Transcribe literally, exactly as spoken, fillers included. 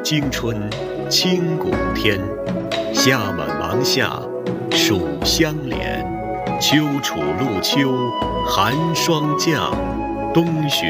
惊春清谷天，夏满芒夏暑相连，秋楚露秋寒霜降，冬雪